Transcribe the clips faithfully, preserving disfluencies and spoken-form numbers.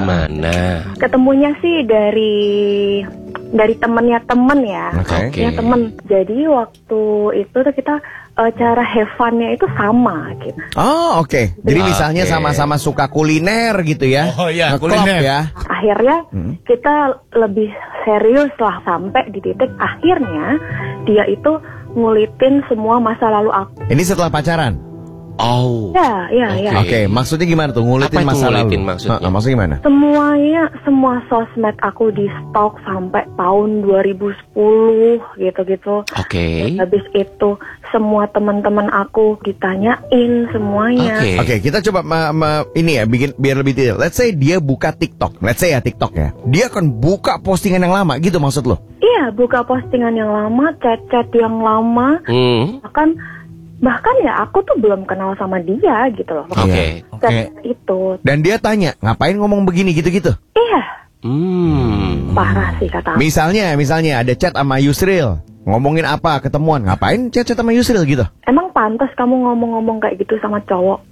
mana? Ketemunya sih dari dari temennya temen ya. Oke. Okay. temen. Jadi waktu itu tuh kita uh, cara have fun-nya itu sama gitu. Oh oke. Okay. Jadi Oke. misalnya sama-sama suka kuliner gitu ya. Oh iya, Ngeklop kuliner ya. Akhirnya Hmm. kita lebih serius lah sampai di titik akhirnya dia itu ngulitin semua masa lalu aku. Ini setelah pacaran. Oh. Ya, ya, ya. Oke, okay. Maksudnya gimana tuh ngulitin Apa itu masa ngulitin lalu? maksudnya? Ha, maksudnya gimana? Semuanya, semua sosmed aku di stalk sampai tahun dua ribu sepuluh gitu-gitu. Oke. Habis itu semua teman-teman aku ditanyain semuanya. Oke. Oke, okay, kita coba ma- ma- ini ya bikin biar lebih detail. Let's say dia buka TikTok. Let's say ya TikTok ya. Dia akan buka postingan yang lama gitu maksud lo? Iya, buka postingan yang lama, chat-chat yang lama, Hmm. bahkan bahkan ya aku tuh belum kenal sama dia gitu loh. Oke. Chat itu, Dan dia tanya, ngapain ngomong begini gitu-gitu? iya, Hmm. parah sih kata aku. Misalnya, misalnya ada chat sama Yusril, ngomongin apa ketemuan, ngapain chat-chat sama Yusril gitu? Emang pantas kamu ngomong-ngomong kayak gitu sama cowok?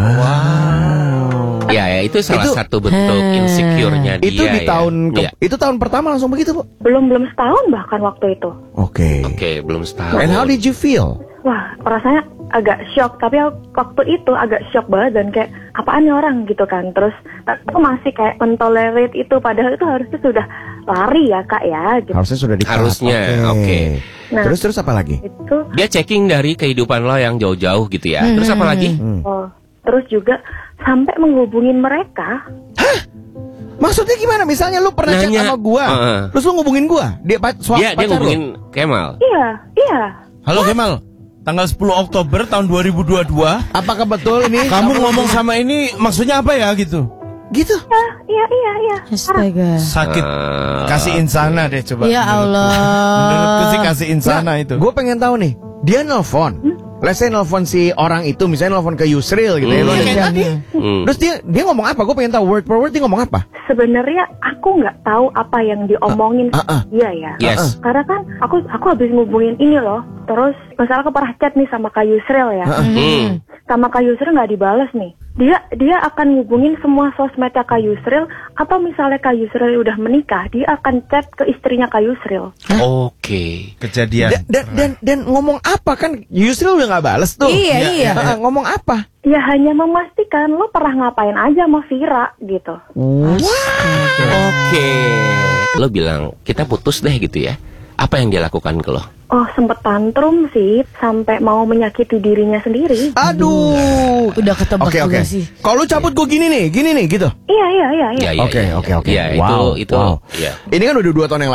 Wow. Ya, ya itu salah Itu- satu bentuk insecure-nya dia. Itu di ya. tahun ke- Ya. itu tahun pertama langsung begitu, Bu? Belum belum setahun bahkan waktu itu. Oke. Oke, belum setahun. And how did you feel? Wah, rasanya agak shock, tapi aku- waktu itu agak shock banget dan kayak apaan nih orang gitu kan. Terus aku masih kayak mentolerate itu, padahal itu harusnya sudah lari ya kak ya. Gitu. Harusnya sudah di Harusnya, oke. Nah. Terus terus apa lagi? Itu, Dia checking dari kehidupan lo yang jauh-jauh gitu ya. Terus apa lagi? Hmm. oh, terus juga sampai menghubungin mereka. Maksudnya gimana? Misalnya lu pernah chat Nanya. sama gua, Heeh. terus lu ngubungin gua, dia pa- soal Dia dia pacar lu? ngubungin Kemal. Iya, iya. Halo Kemal, tanggal sepuluh Oktober tahun dua ribu dua puluh dua. Apakah betul ini? Kamu ngomong sama ini maksudnya apa ya gitu? gitu? Ya, iya, iya, iya. Astaga. Sakit. Ah, Kasih insana deh coba. Ya Menurutku. Allah. Menurutku sih kasih insana itu. Gue pengen tahu nih, dia nelpon. Let's say nelpon si orang itu, misalnya nelpon ke Yusril gitu ya. Hmm. Lu ada Kayak chat. tadi. Hmm. Terus dia dia ngomong apa? Gue pengen tahu word per word dia ngomong apa? Sebenarnya aku nggak tahu apa yang diomongin Ah, ah, ah. dia ya. Yes. Karena kan aku aku habis ngubungin ini loh. Terus misalnya aku pernah chat nih sama Kak Yusril ya. Hmm. Sama Kak Yusril nggak dibalas nih. Dia dia akan ngubungin semua sosmednya Kak Yusril, atau misalnya Kak Yusril udah menikah, dia akan chat ke istrinya Kak Yusril. Oke. Kejadian. Dan, dan dan dan ngomong apa kan? Yusril udah nggak bales tuh. Iya, Ya, iya. ya, ngomong apa? Ya hanya memastikan lo pernah ngapain aja sama Vira gitu. Oke. Lo bilang kita putus deh gitu ya. Apa yang dia lakukan ke lo? Oh, sempet tantrum sih sampai mau menyakiti dirinya sendiri. Aduh. Udah ketebak Oke oke. juga sih. Kalau lu cabut gue gini nih, gini nih gitu. Iya, iya, iya, iya. Ya, ya, Oke ya, oke ya. oke. Ya, itu Wow, itu wow. ya. Ini kan udah dua tahun yang